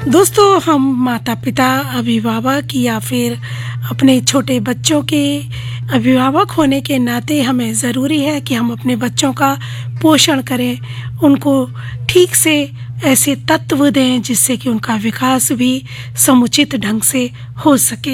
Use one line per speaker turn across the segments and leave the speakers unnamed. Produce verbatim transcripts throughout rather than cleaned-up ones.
दोस्तों, हम माता पिता, अभिभावक या फिर अपने छोटे बच्चों के अभिभावक होने के नाते हमें ज़रूरी है कि हम अपने बच्चों का पोषण करें, उनको ठीक से ऐसे तत्व दें जिससे कि उनका विकास भी समुचित ढंग से हो सके।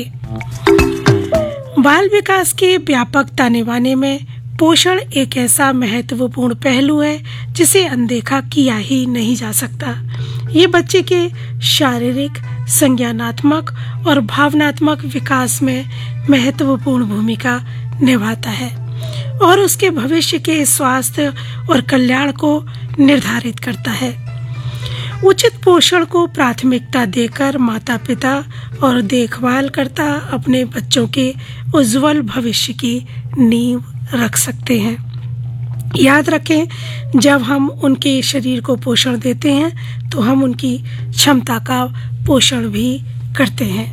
बाल विकास के व्यापक ताने-बाने में पोषण एक ऐसा महत्वपूर्ण पहलू है जिसे अनदेखा किया ही नहीं जा सकता। ये बच्चे के शारीरिक, संज्ञानात्मक और भावनात्मक विकास में महत्वपूर्ण भूमिका निभाता है और उसके भविष्य के स्वास्थ्य और कल्याण को निर्धारित करता है। उचित पोषण को प्राथमिकता देकर माता-पिता और देखभालकर्ता अपने बच्चों के उज्जवल भविष्य की नींव रख सकते हैं। याद रखें, जब हम उनके शरीर को पोषण देते हैं तो हम उनकी क्षमता का पोषण भी करते हैं।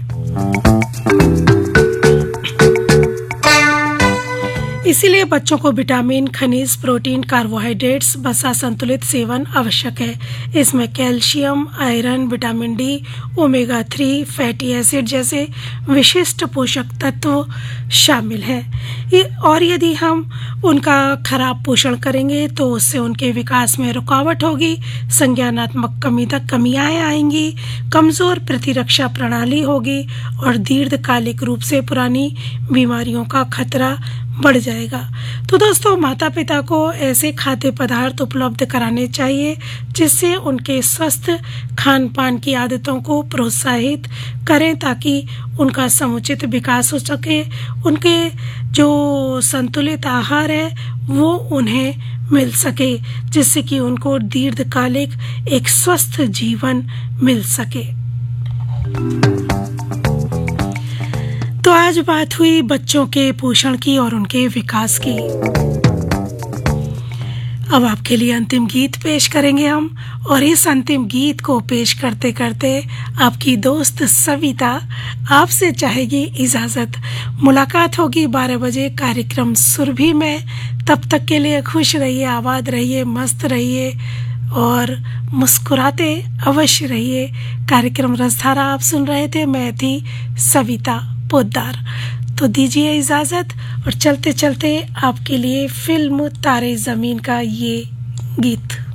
इसीलिए बच्चों को विटामिन, खनिज, प्रोटीन, कार्बोहाइड्रेट्स, वसा संतुलित सेवन आवश्यक है। इसमें calcium, iron, vitamin D, omega three, fatty acid जैसे विशिष्ट पोषक तत्व शामिल हैं। और यदि हम उनका खराब पोषण करेंगे तो उससे उनके विकास में रुकावट होगी, संज्ञानात्मक कमी तक कमियां आएंगी, कमजोर प्रतिरक्षा प्रणाली होगी और दीर्घकालिक रूप से पुरानी बीमारियों का खतरा बढ़ जाएगा। तो दोस्तों, माता पिता को ऐसे खाद्य पदार्थ उपलब्ध कराने चाहिए जिससे उनके स्वस्थ खान पान की आदतों को प्रोत्साहित करें ताकि उनका समुचित विकास हो सके। उनके जो संतुलित आहार है वो उन्हें मिल सके जिससे कि उनको दीर्घकालिक एक स्वस्थ जीवन मिल सके। तो आज बात हुई बच्चों के पोषण की और उनके विकास की। अब आपके लिए अंतिम गीत पेश करेंगे हम, और इस अंतिम गीत को पेश करते करते आपकी दोस्त सविता आपसे चाहेगी इजाजत। मुलाकात होगी बारह बजे कार्यक्रम सुरभि में। तब तक के लिए खुश रहिए, आबाद रहिए, मस्त रहिए और मुस्कुराते अवश्य रहिए। कार्यक्रम रसधारा आप सुन रहे थे, मैं थी सविता पोद्दार। तो दीजिए इजाजत, और चलते चलते आपके लिए फिल्म तारे जमीन का ये गीत।